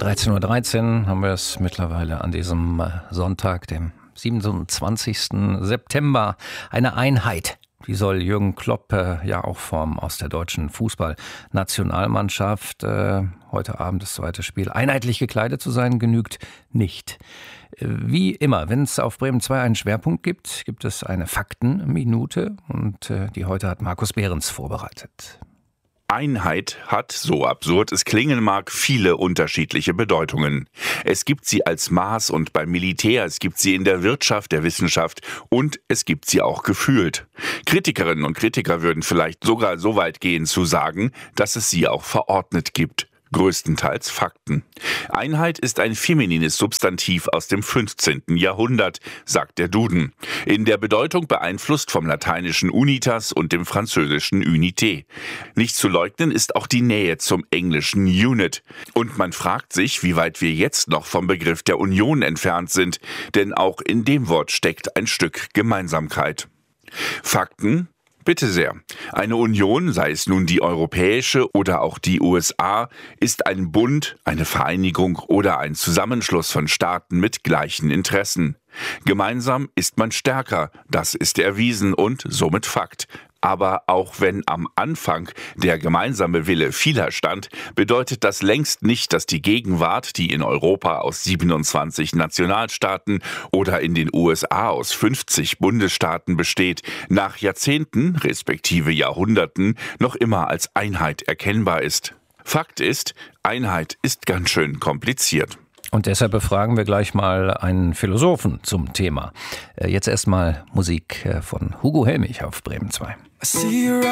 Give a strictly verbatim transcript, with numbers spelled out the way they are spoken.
dreizehn Uhr dreizehn haben wir es mittlerweile an diesem Sonntag, dem siebenundzwanzigsten September. Eine Einheit, die soll Jürgen Klopp äh, ja auch formen aus der deutschen Fußballnationalmannschaft. Äh, heute Abend das zweite Spiel. Einheitlich gekleidet zu sein, genügt nicht. Wie immer, wenn es auf Bremen zwei einen Schwerpunkt gibt, gibt es eine Faktenminute und äh, die heute hat Markus Behrens vorbereitet. Einheit hat, so absurd es klingen mag, viele unterschiedliche Bedeutungen. Es gibt sie als Maß und beim Militär, es gibt sie in der Wirtschaft, der Wissenschaft und es gibt sie auch gefühlt. Kritikerinnen und Kritiker würden vielleicht sogar so weit gehen zu sagen, dass es sie auch verordnet gibt. Größtenteils Fakten. Einheit ist ein feminines Substantiv aus dem fünfzehnten Jahrhundert, sagt der Duden. In der Bedeutung beeinflusst vom lateinischen unitas und dem französischen unité. Nicht zu leugnen ist auch die Nähe zum englischen unit. Und man fragt sich, wie weit wir jetzt noch vom Begriff der Union entfernt sind, denn auch in dem Wort steckt ein Stück Gemeinsamkeit. Fakten? Bitte sehr. Eine Union, sei es nun die europäische oder auch die U S A, ist ein Bund, eine Vereinigung oder ein Zusammenschluss von Staaten mit gleichen Interessen. Gemeinsam ist man stärker, das ist erwiesen und somit Fakt. Aber auch wenn am Anfang der gemeinsame Wille vieler stand, bedeutet das längst nicht, dass die Gegenwart, die in Europa aus siebenundzwanzig Nationalstaaten oder in den U S A aus fünfzig Bundesstaaten besteht, nach Jahrzehnten respektive Jahrhunderten noch immer als Einheit erkennbar ist. Fakt ist, Einheit ist ganz schön kompliziert. Und deshalb befragen wir gleich mal einen Philosophen zum Thema. Jetzt erstmal Musik von Hugo Helmich auf Bremen zwei.